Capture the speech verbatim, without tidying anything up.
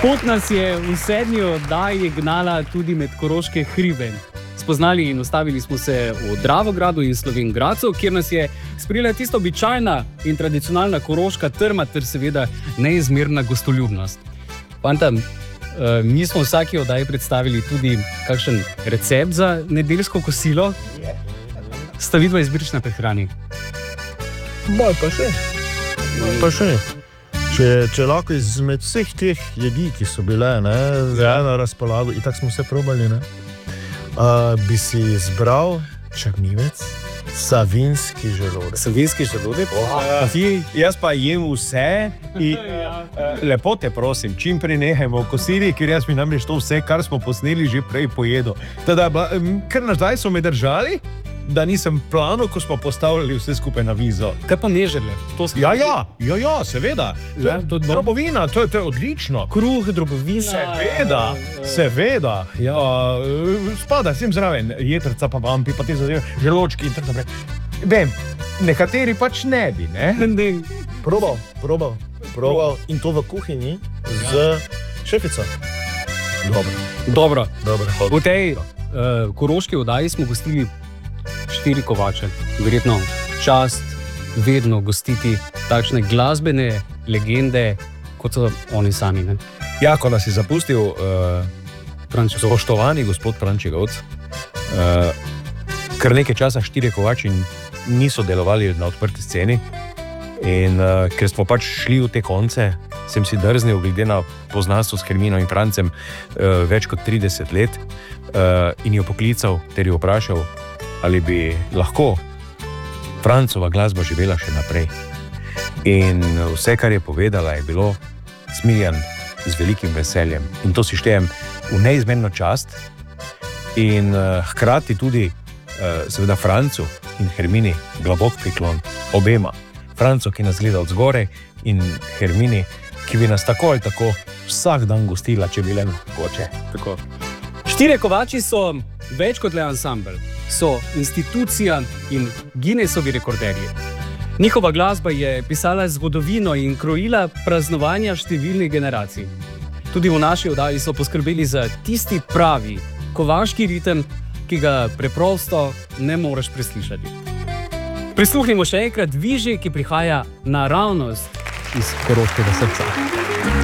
Pot nas je v sedmi oddaji gnala tudi med koroške hribe. Spoznali in ustavili smo se v Dravogradu in Slovenj Gradcu, kjer nas je sprejela tista običajna in tradicionalna koroška trma ter seveda neizmerna gostoljubnost. Fanta, mi smo vsaki oddaji predstavili tudi kakšen recept za nedeljsko kosilo. Sta vidva izbirična prehrani? Moj pa še. Moj pa še. Če, če lahko izmed vseh teh jedi, ki so bile, ne, ja. na razpolago, in tako smo vse probali, ne, uh, bi si izbral črnivec, savinjski želodec. Savinjski želodec? Oh, ti, jaz pa jem vse in uh, lepo te prosim, čim prej nehajmo kosili, ker jaz mi namreč to vse, kar smo posneli, že prej pojedo. Teda, ker nazaj so me držali, da nisem plano, ko smo postavljali vse skupaj na vizo. Kaj pa nežele? Ja, ja, ja, ja, seveda. Ja, to je drobovina, to je, to je odlično. Kruh, drobovina. Seveda, seveda. Ja, spada sem zraven, jetrca pa vampi, pa te zadeve, želočki in tako naprej. Vem, nekateri pač ne bi, ne? Ne. Probal, probal, probal in to v kuhinji z šefico. Dobro. Dobro. Dobro. V tej uh, koroški oddaji smo gostili štiri kovače. Verjetno čast vedno gostiti takšne glasbene legende, kot so oni sami. Ne? Ja, ko nas je zapustil uh, spoštovani gospod Frančigovc, uh, kar nekaj časa štiri kovači niso delovali na odprti sceni in uh, ker smo pač šli v te konce, sem si drznil, glede na poznanstvo s Hermino in Francem uh, več kot trideset let uh, in jo poklical ter jo vprašal, ali bi lahko Francova glasba živela še naprej. In vse, kar je povedala, je bilo Smiljan z velikim veseljem. In to si štejem v neizmerno čast in uh, hkrati tudi uh, seveda Francu in Hermini globok priklon obema. Francu, ki nas gleda od zgoraj, in Hermini, ki bi nas tako ali tako vsak dan gostila, če bi le mogoče. Tako. Štirje kovači so več kot le ansambel. So institucija in Guinnessovi rekorderji. Njihova glasba je pisala zgodovino in krojila praznovanja številnih generacij. Tudi v naši oddaji so poskrbeli za tisti pravi kovaški ritem, ki ga preprosto ne moreš preslišati. Prisluhnimo še enkrat Viži, ki prihaja naravnost iz koroškega srca.